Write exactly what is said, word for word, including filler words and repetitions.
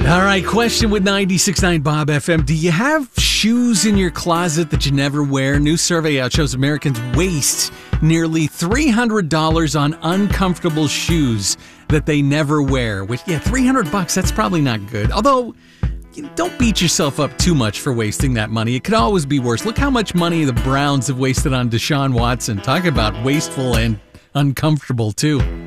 All right, question with ninety-six point nine Bob F M. Do you have shoes in your closet that you never wear? New survey out shows Americans waste nearly three hundred dollars on uncomfortable shoes that they never wear. Which, yeah, three hundred bucks, that's probably not good. Although, don't beat yourself up too much for wasting that money. It could always be worse. Look how much money the Browns have wasted on Deshaun Watson. Talk about wasteful and uncomfortable, too.